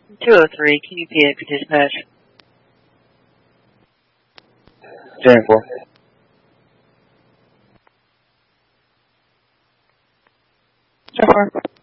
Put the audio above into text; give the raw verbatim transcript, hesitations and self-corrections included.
two oh three, can you P A for dispatch? ten four. So far.